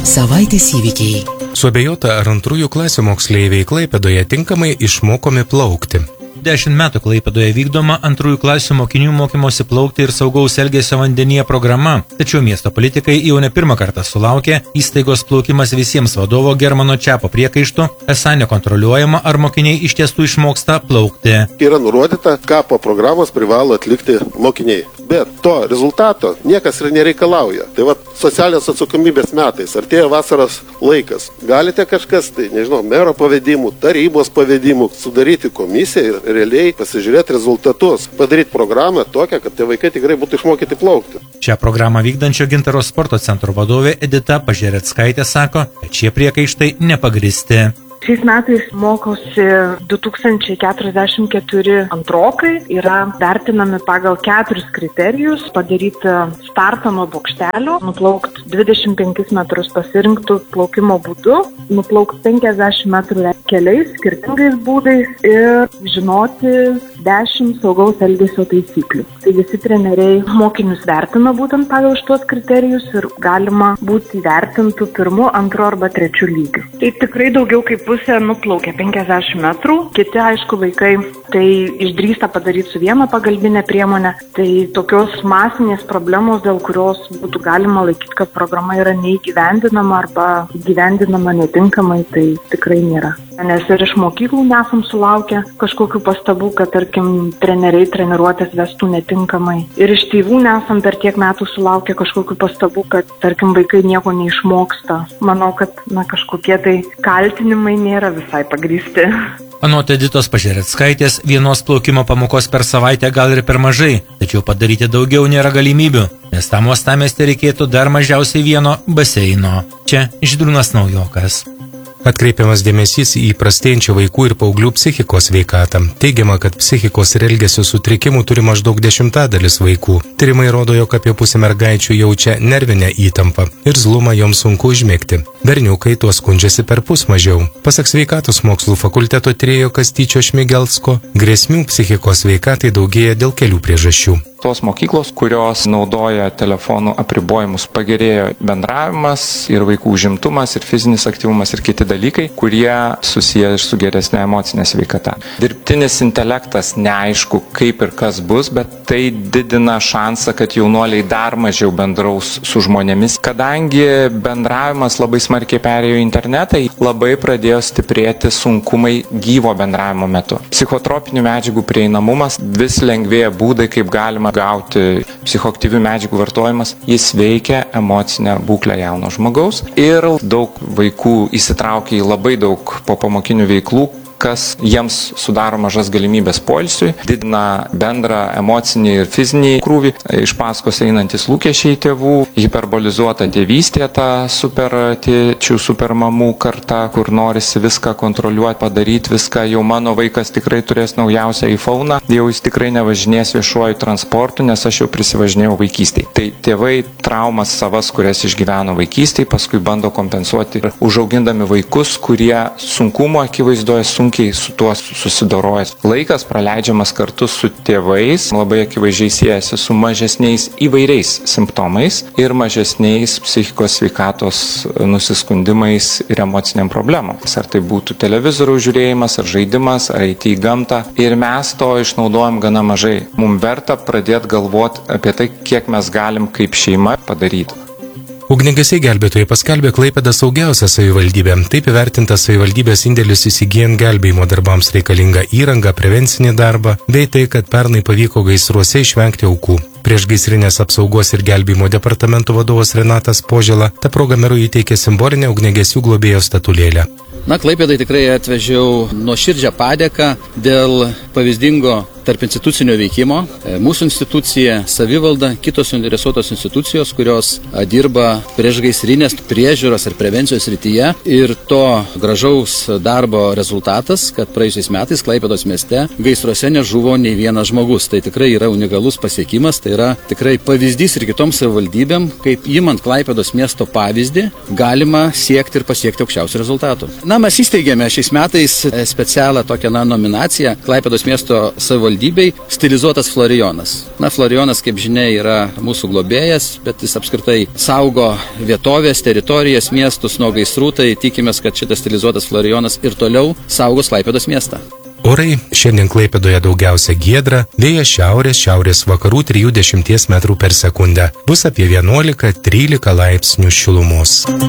Savaitės įvykiai. Suabejota, ar antrųjų klasių moksleiviai Klaipėdoje tinkamai išmokomi plaukti. 10 metų Klaipėdoje vykdoma antrųjų klasių mokinių mokymosi plaukti ir saugaus elgesio vandenyje programa. Tačiau miesto politikai jau ne pirmą kartą sulaukė įstaigos plaukimas visiems vadovo Germano Čiapo priekaištų, esą nekontroliuojama, ar mokiniai iš tiesų išmoksta plaukti. Yra nurodyta, ką po programos privalo atlikti mokiniai. Bet to rezultato niekas ir nereikalauja. Tai va, socialinės atsakomybės metais, artėja vasaros laikas. Galite kažkas, tai nežinau, mero pavedimų, tarybos pavedimų, sudaryti komisiją ir realiai pasižiūrėti rezultatus, padaryti programą tokią, kad tie vaikai tikrai būtų išmokyti plaukti. Šią programą vykdančio Gintaro sporto centro vadovė Edita Pažereckaitė sako, kad šie priekaištai nepagristi. Šiais metais mokosi 2044 antrokai, yra vertinami pagal 4 kriterijus: padaryti startą nuo bokštelio, nuplaukti 25 metrus pasirinktų plaukimo būdu, nuplaukti 50 metrų keliais skirtingais būdais ir žinoti 10 saugaus elgesio taisyklių. Tai visi treneriai mokinius vertina būtent pagal šitos kriterijus ir galima būti įvertintų 1, 2 arba 3 lygių. Tai tikrai daugiau kaip pusė nuplaukia 50 metrų, kiti, aišku, vaikai tai išdrįsta padaryti su viena pagalbinė priemonė. Tai tokios masinės problemos, dėl kurios būtų galima laikyti, kad programa yra neįgyvendinama arba įgyvendinama netinkamai, tai tikrai nėra. Nes ir iš mokyklų nesam sulaukę kažkokių pastabų, kad, tarkim, treneriai treniruotės vestų netinkamai. Ir iš tėvų nesam per tiek metų sulaukę kažkokių pastabų, kad, tarkim, vaikai nieko neišmoksta. Manau, kad kažkokie tai kaltinimai nėra visai pagrįsti. Anot Editos Pažereckaitės, vienos plaukimo pamokos per savaitę gal ir per mažai, tačiau padaryti daugiau nėra galimybių, nes tam uostamieste reikėtų dar mažiausiai vieno baseino. Čia Žydrūnas Naujokas. Atkreipiamas dėmesys į prastėjančią vaikų ir paauglių psichikos sveikatą. Teigiama, kad psichikos ir elgesio sutrikimų turi maždaug 10% vaikų. Tyrimai rodo, jog apie pusę mergaičių jaučia nervinę įtampą ir zlumą joms sunku užmigti. Berniukai tuo skundžiasi perpus mažiau. Pasak sveikatos mokslų fakulteto tyrėjo Kastyčio Šmigelsko, grėsmių psichikos sveikatai daugėja dėl kelių priežasčių. Tos mokyklos, kurios naudoja telefonų apribojimus, pagerėjo bendravimas ir vaikų užimtumas ir fizinis aktyvumas ir kiti dalykai, kurie susiję ir su geresnė emocinė sveikata. Dirbtinis intelektas neaišku, kaip ir kas bus, bet tai didina šansą, kad jaunuoliai dar mažiau bendraus su žmonėmis. Kadangi bendravimas labai smarkiai perėjo į internetą, labai pradėjo stiprėti sunkumai gyvo bendravimo metu. Psichotropinių medžiagų prieinamumas, vis lengvėja būdai, kaip galima gauti psichoaktyvių medžiagų vartojimas, jis veikia emocinę būklę jauno žmogaus ir daug vaikų įsitraukia į labai daug popamokinių veiklų, kas jiems sudaro mažas galimybės poilsiui, didina bendrą emocinį ir fizinį krūvį, iš paskos einantis lūkesčiai tėvų, hiperbolizuota tėvystė, ta super tėčių, super mamų karta, kur norisi viską kontroliuoti, padaryti viską, jau mano vaikas tikrai turės naujausią iPhone'ą, jau jis tikrai nevažinės viešuoju transportu, nes aš jau prisivažinėjau vaikystėje. Tai tėvai traumas savas, kurias išgyveno vaikystėje, paskui bando kompensuoti ir užaugindami vaikus, kurie sunkumo akivaizdoje sunkiai su tuo susidoroja. Laikas praleidžiamas kartu su tėvais labai akivaizdžiai siejasi su mažesniais įvairiais simptomais ir mažesniais psichikos sveikatos nusiskundimais ir emociniam problemom. Ar tai būtų televizorių žiūrėjimas, ar žaidimas, ar eiti į gamtą. Ir mes to išnaudojam gana mažai. Mums verta pradėti galvoti apie tai, kiek mes galim kaip šeima padaryti. Ugniagesiai gelbėtojai paskelbė Klaipėdą saugiausią savivaldybę. Taip įvertintas savivaldybės indėlis įsigijant gelbėjimo darbams reikalingą įrangą, prevencinį darbą, bei tai, kad pernai pavyko gaisruose išvengti aukų. Priešgaisrinės apsaugos ir gelbėjimo departamento vadovas Renatas Požela tą progą merui įteikė simbolinę ugniagesių globėjo statulėlę. Klaipėdai tikrai atvežiau nuoširdžią padėką dėl pavyzdingo tarp institucinio veikimo. Mūsų institucija, savivalda, kitos suinteresuotos institucijos, kurios dirba priešgaisrinės priežiūros ir prevencijos srityje. Ir to gražaus darbo rezultatas, kad praėjusiais metais Klaipėdos mieste gaisruose nežuvo nei vienas žmogus. Tai tikrai yra unikalus pasiekimas, tai yra tikrai pavyzdys ir kitoms savivaldybėm, kaip imant Klaipėdos miesto pavyzdį, galima siekti ir pasiekti aukščiausių rezultatų. Mes įsteigėme šiais metais specialią tokią nominaciją Klaipėdos miesto savivaldybė savivaldybei stilizuotas Florijonas. Na, Florijonas, kaip žinia, yra mūsų globėjas, bet jis apskritai saugo vietovės, teritorijas, miestus nuo gaisrų, tai tikimės, kad šitas stilizuotas Florijonas ir toliau saugos Klaipėdos miestą. Orai šiandien Klaipėdoje daugiausia giedra, vėjas šiaurės vakarų 3–10 metrų per sekundę. Bus apie 11–13 laipsnių šilumos.